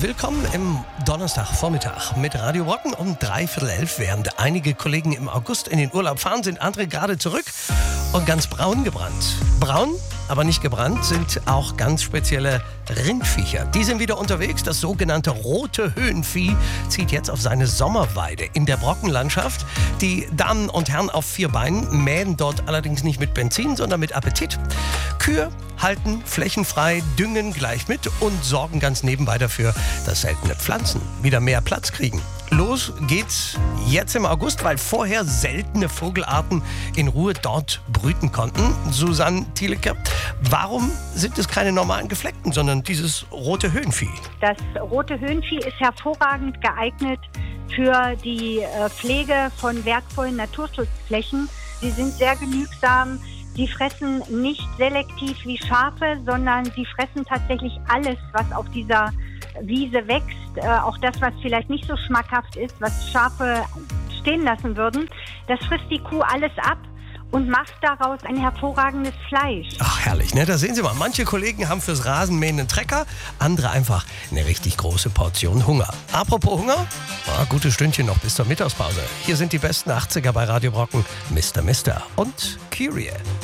Willkommen im Donnerstagvormittag mit Radio Brocken um 11:45. Während einige Kollegen im August in den Urlaub fahren, sind andere gerade zurück und ganz braun gebrannt. Braun, aber nicht gebrannt, sind auch ganz spezielle Rindviecher. Die sind wieder unterwegs. Das sogenannte rote Höhenvieh zieht jetzt auf seine Sommerweide in der Brockenlandschaft. Die Damen und Herren auf 4 Beinen mähen dort allerdings nicht mit Benzin, sondern mit Appetit. Kühe halten flächenfrei, düngen gleich mit und sorgen ganz nebenbei dafür, dass seltene Pflanzen wieder mehr Platz kriegen. Los geht's jetzt im August, weil vorher seltene Vogelarten in Ruhe dort brüten konnten. Susanne Thielecke, warum sind es keine normalen Gefleckten, sondern dieses rote Höhenvieh? Das rote Höhenvieh ist hervorragend geeignet für die Pflege von wertvollen Naturschutzflächen. Sie sind sehr genügsam. Die fressen nicht selektiv wie Schafe, sondern sie fressen tatsächlich alles, was auf dieser Wiese wächst. Auch das, was vielleicht nicht so schmackhaft ist, was Schafe stehen lassen würden. Das frisst die Kuh alles ab und macht daraus ein hervorragendes Fleisch. Ach, herrlich, ne? Da sehen Sie mal, manche Kollegen haben fürs Rasenmähen einen Trecker, andere einfach eine richtig große Portion Hunger. Apropos Hunger, gutes Stündchen noch bis zur Mittagspause. Hier sind die besten 80er bei Radio Brocken, Mr. und Kyrie.